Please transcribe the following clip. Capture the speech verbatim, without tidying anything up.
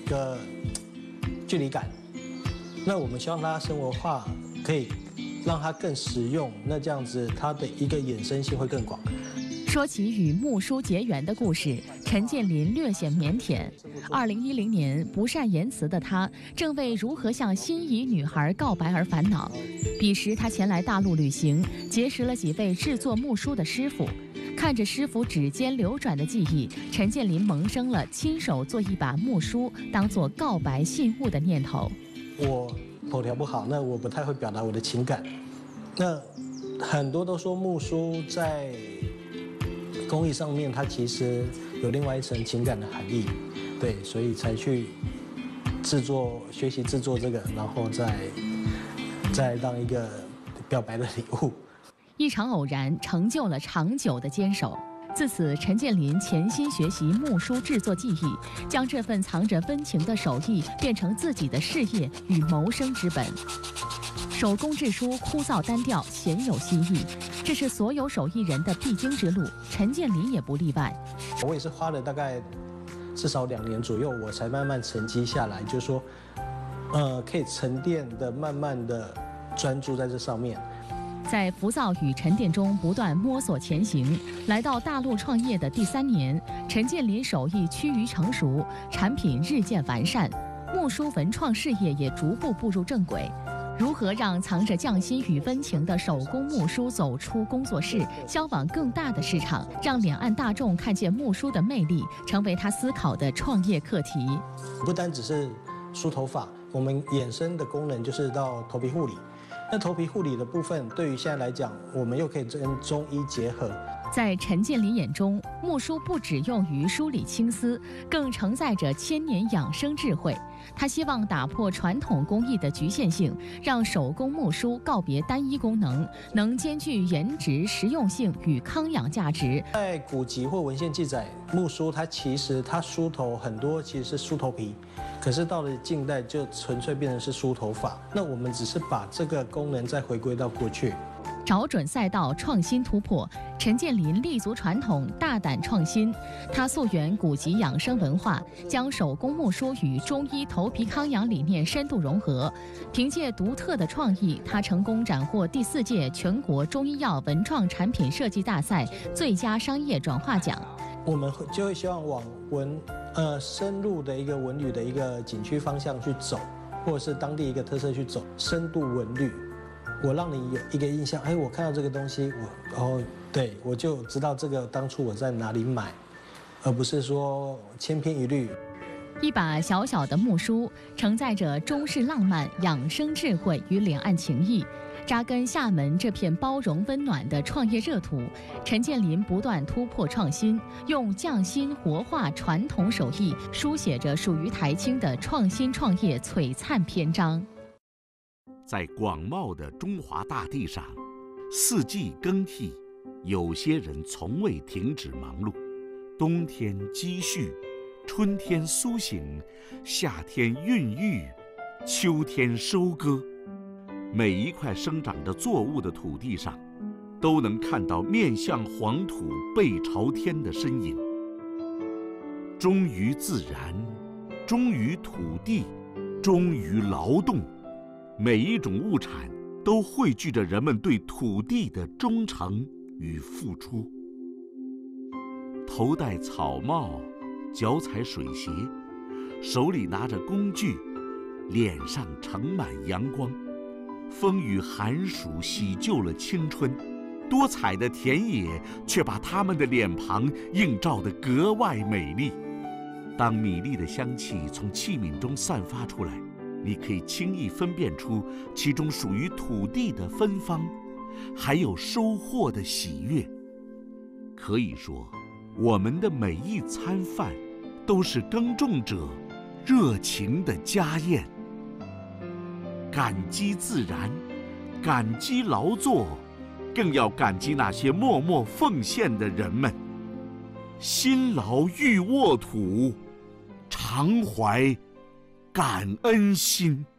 个距离感。那我们希望它生活化，可以让它更实用，那这样子它的一个衍生性会更广。 说起与木梳结缘的故事，陈建林略显腼腆。二零一零年，不善言辞的他正为如何向心仪女孩告白而烦恼。彼时，他前来大陆旅行，结识了几位制作木梳的师傅。看着师傅指尖流转的技艺，陈建林萌生了亲手做一把木梳当做告白信物的念头。 我口条不好，那我不太会表达我的情感。那很多都说木梳在工艺上面，它其实有另外一层情感的含义，对，所以才去制作、学习制作这个，然后再再当一个表白的礼物。 一场偶然成就了长久的坚守。自此，陈建林潜心学习木梳制作技艺，将这份藏着温情的手艺变成自己的事业与谋生之本。手工制书枯燥单调，鲜有新意，这是所有手艺人的必经之路，陈建林也不例外。 我也是花了大概至少两年左右，我才慢慢沉积下来，就是说，呃，可以沉淀的，慢慢的专注在这上面。 在浮躁与沉淀中不断摸索前行，来到大陆创业的第三年，陈建林手艺趋于成熟，产品日渐完善，木梳文创事业也逐步步入正轨。如何让藏着匠心与温情的手工木梳走出工作室，销往更大的市场，让两岸大众看见木梳的魅力，成为他思考的创业课题。 不单只是梳头发，我们衍生的功能就是到头皮护理。那头皮护理的部分，对于现在来讲，我们又可以跟中医结合。 在陈建林眼中，木梳不只用于梳理青丝，更承载着千年养生智慧。他希望打破传统工艺的局限性，让手工木梳告别单一功能，能兼具颜值、实用性与康养价值。 在古籍或文献记载，木梳它其实它梳头很多其实是梳头皮，可是到了近代就纯粹变成是梳头发。那我们只是把这个功能再回归到过去。 找准赛道，创新突破。陈建林立足传统，大胆创新。他溯源古籍养生文化，将手工木梳与中医头皮康养理念深度融合。凭借独特的创意，他成功斩获第四届全国中医药文创产品设计大赛最佳商业转化奖。 我们就会希望往文呃深入的一个文旅的一个景区方向去走，或者是当地一个特色去走，深度文旅。我让你有一个印象，哎，我看到这个东西，我哦，对，我就知道这个当初我在哪里买，而不是说千篇一律。 一把小小的木梳，承载着中式浪漫、养生智慧与两岸情谊。扎根厦门这片包容温暖的创业热土，陈建林不断突破创新，用匠心活化传统手艺，书写着属于台青的创新创业璀璨篇章。 在广袤的中华大地上，四季更替，有些人从未停止忙碌。冬天积蓄，春天苏醒，夏天孕育，秋天收割。每一块生长着作物的土地上，都能看到面向黄土背朝天的身影。忠于自然，忠于土地，忠于劳动。每一种物产都汇聚着人们对土地的忠诚与付出。头戴草帽，脚踩水鞋，手里拿着工具，脸上盛满阳光。风雨寒暑洗旧了青春，多彩的田野却把他们的脸庞映照得格外美丽。当米粒的香气从器皿中散发出来，你可以轻易分辨出其中属于土地的芬芳，还有收获的喜悦。可以说，我们的每一餐饭都是耕种者热情的家宴。感激自然，感激劳作，更要感激那些默默奉献的人们。辛劳欲沃土，常怀感恩心。